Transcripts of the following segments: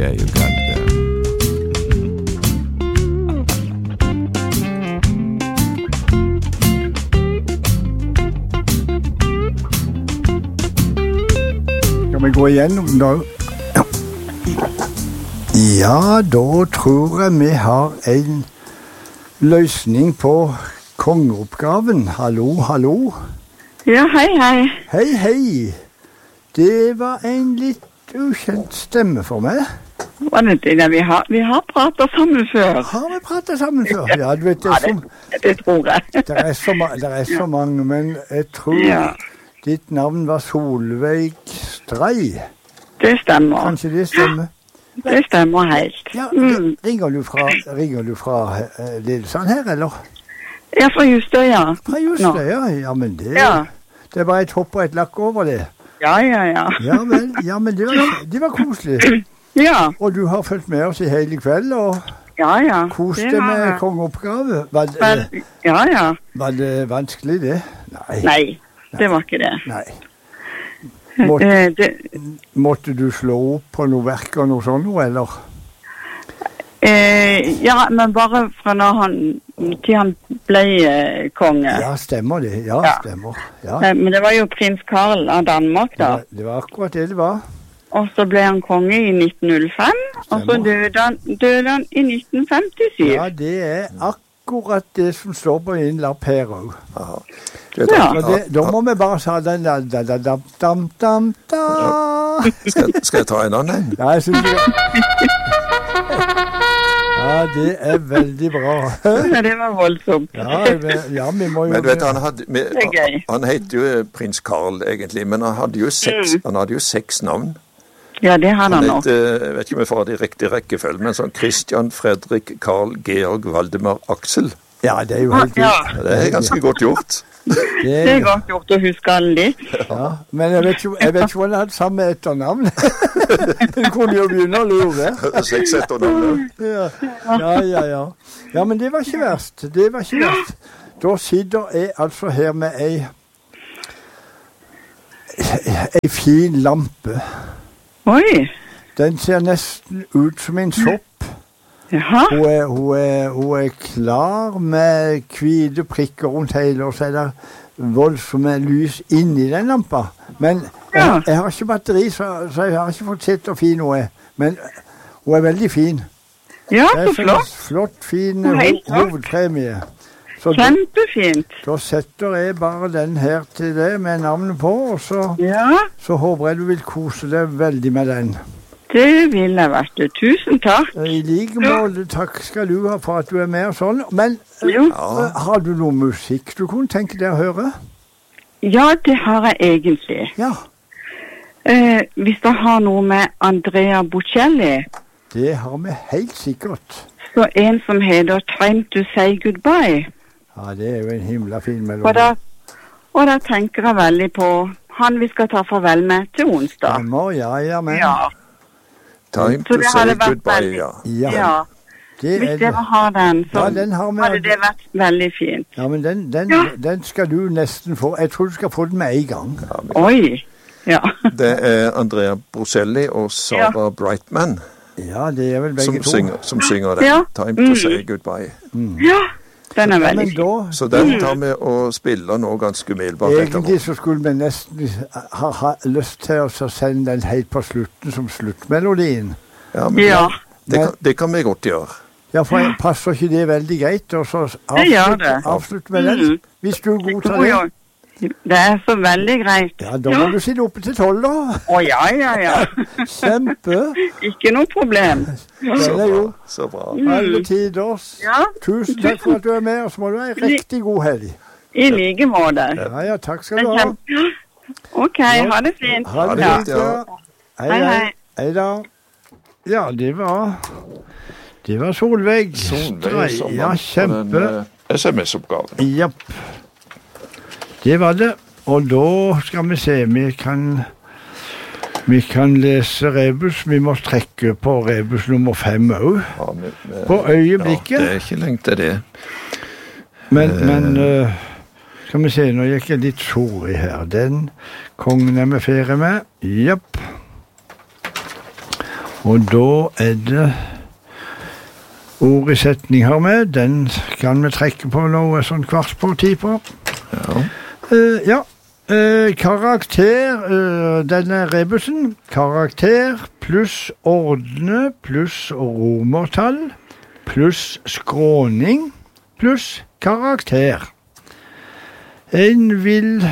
Yeah, you got it there. Skal vi gå igjennom da? Ja, da tror jeg vi har en løsning på kongeoppgaven. Hallo, hallo. Ja, hei, hei. Hei, hei. Det var en litt ukjent stemme for meg. Var det det? Vi har pratet sammen før. Har vi pratet sammen før? Ja, du vet, det tror jeg. Det er så mange, men jeg tror ditt navn var Solveig Stray. Det stemmer. Kanskje det stemmer? Det stemmer helt. Ja, ringer du fra Lillesand her, eller? Ja, fra Justøya. Fra Justøya, ja, men det er bare et hopp og et lakk over det. Ja. Ja, men det var koselig. Ja. Og du har fulgt med oss i hele kveld, og kost deg med kongeoppgave. Ja. Var det vanskelig, det? Nei, det var ikke det. Nei. Måtte du slå opp på noe verk og noe sånt, eller? Ja, men bare fra når han ble konge. Ja, stemmer det. Ja, stemmer. Ja. Men det var jo prins Karl av Danmark, da. Det var akkurat det var. Og så ble han konge i 1905, og så døde han i 1957. Ja, det er akkurat det som står på en lapp her også. Da må vi bare sa den Skal jeg ta en annen? Ja, jeg synes det. Ja, det er veldig bra. Ja, det var voldsomt. Ja, vi må jo... Men du vet, han heter jo prins Karl egentlig, men han hadde jo 6 navn. Ja, det hadde han nok. Jeg vet ikke om jeg får det i riktig rekkefølge, men sånn Christian, Fredrik, Karl, Georg, Valdemar, Aksel. Ja, det er jo helt vilt. Det er ganske godt gjort. Det er godt gjort å huske alle litt. Ja, men jeg vet ikke hva han hadde samme etternavn. Du kunne jo begynne å lure. 6 etternavn. Ja. Ja, men det var ikke verst. Da sitter jeg altså her med ei fin lampe. Oi! Den ser nesten ut som en sopp. Jaha. Hun er klar med hvite prikker rundt hele, og så er det voldsomme lys inni den lampa. Men jeg har ikke batteri, så jeg har ikke fått sett hvor fin hun er. Men hun er veldig fin. Ja, så flott. Flott, fin hovedpremie. Kjempefint. Da setter jeg bare den her til deg med navnet på, og så håper jeg du vil kose deg veldig med den. Det vil jeg, vet du. Tusen takk. I like måte, takk skal du ha for at du er med og sånn. Men har du noe musikk du kunne tenke deg å høre? Ja, det har jeg egentlig. Ja. Hvis det har noe med Andrea Bocelli. Det har vi helt sikkert. Så en som heter Time to Say Goodbye. Ja, det er jo en himla fin melodi. Og da tenker jeg veldig på han vi skal ta farvel med til onsdag. Men. Ja. Time to Say Goodbye, ja. Hvis dere har den, så hadde det vært veldig fint. Ja, men den skal du nesten få. Jeg tror du skal få den med en gang. Oi, ja. Det er Andrea Bocelli og Sarah Brightman. Ja, det er vel begge to. Som synger det. Time to Say Goodbye. Ja, den er veldig fin. Så den tar vi og spiller nå ganske umiddelbart. Egentlig så skulle vi nesten ha lyst til å sende den helt på slutten som sluttmelodien. Ja, men det kan vi godt gjøre. Ja, for passer ikke det veldig greit, og så avslutte med den, hvis du godtar det. Det er så veldig greit. Ja, da må du sitte oppe til 12 da. Ja. Kjempe. Ikke noe problem. Så bra. Alle tiders. Ja. Tusen takk for at du er med, og så må du ha en riktig god helg. I like måte. Ja, takk skal du ha. Ok, ha det fint. Ha det fint, ja. Hei da. Ja, det var Solveig. Ja, kjempe. SMS-oppgaven. Japp. Det var det, og da skal vi se, vi kan lese rebus, vi må trekke på rebus nummer 5 også, på øyeblikket. Ja, det er ikke lengt til det. Men skal vi se, nå gikk jeg litt sorig her, den kongen er med ferie med, japp. Og da det ord i setning her med, den kan vi trekke på noe sånn kvart på 10 på. Ja. Karakter, denne rebusen, karakter pluss ordne pluss romertall pluss skråning pluss karakter. En vil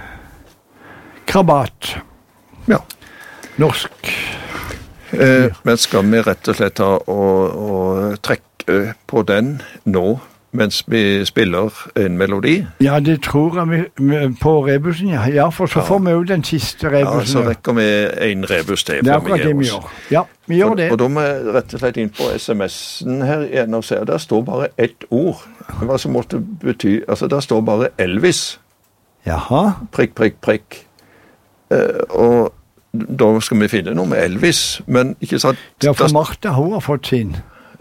krabat. Ja. Norsk. Men skal vi rett og slett ta og trekke på den nå, mens vi spiller en melodi? Ja, det tror jeg vi på rebusen, ja. Ja, for så får vi jo den siste rebusen. Ja, så rekker vi en rebus til. Det akkurat det vi gjør. Ja, vi gjør det. Og da må jeg rett og slett inn på SMS-en her igjen og se, der står bare ett ord. Hva som måtte bety, altså der står bare Elvis. Jaha. Prikk, prikk, prikk. Og da skal vi finne noe med Elvis, men ikke sant? Ja, for Martha, hun har fått sin.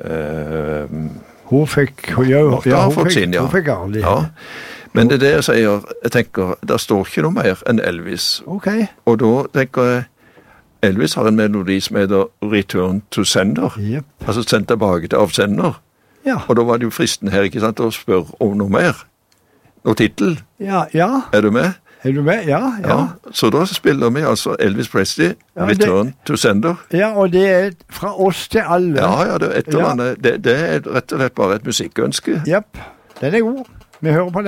Hun fikk ærlig. Ja. Men det er det jeg sier, jeg tenker, der står ikke noe mer enn Elvis. Ok. Og da tenker jeg, Elvis har en melodi som heter Return to Sender. Yep. Altså sendt tilbake til avsender. Ja. Og da var det jo fristen her, ikke sant, å spørre om noe mer. Noe titel. Ja. Er du med? Er du med? Ja. Så da spiller vi altså Elvis Presley, Return to Sender. Ja, og det er fra oss til alle. Ja, det er et eller annet. Det er rett og slett bare et musikkønske. Japp, den er god. Vi hører på det.